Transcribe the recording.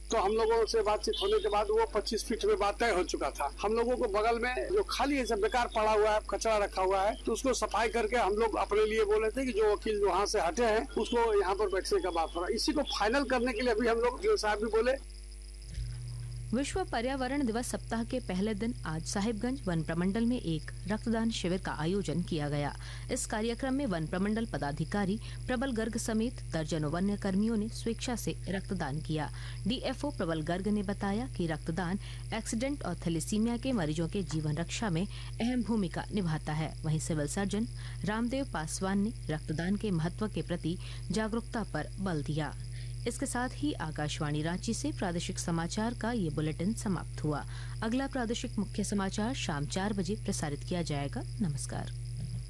तो हम लोगों से बातचीत होने के बाद वो 25 फीट में बात तय हो चुका था। हम लोगों को बगल में जो खाली ऐसा बेकार पड़ा हुआ है, कचरा रखा हुआ है, तो उसको सफाई करके हम लोग अपने लिए बोले थे कि जो वकील वहाँ से हटे हैं उसको यहाँ पर बैठने का बात हो रहा है। इसी को फाइनल करने के लिए अभी हम लोग जो साहब भी बोले। विश्व पर्यावरण दिवस सप्ताह के पहले दिन आज साहिबगंज वन प्रमंडल में एक रक्तदान शिविर का आयोजन किया गया। इस कार्यक्रम में वन प्रमंडल पदाधिकारी प्रबल गर्ग समेत दर्जनों वन्य कर्मियों ने स्वेच्छा से रक्तदान किया। डीएफओ प्रबल गर्ग ने बताया कि रक्तदान एक्सीडेंट और थैलेसीमिया के मरीजों के जीवन रक्षा में अहम भूमिका निभाता है। वहीं सिविल सर्जन रामदेव पासवान ने रक्तदान के महत्व के प्रति जागरूकता पर बल दिया। इसके साथ ही आकाशवाणी रांची से प्रादेशिक समाचार का ये बुलेटिन समाप्त हुआ। अगला प्रादेशिक मुख्य समाचार शाम 4 बजे प्रसारित किया जाएगा। नमस्कार।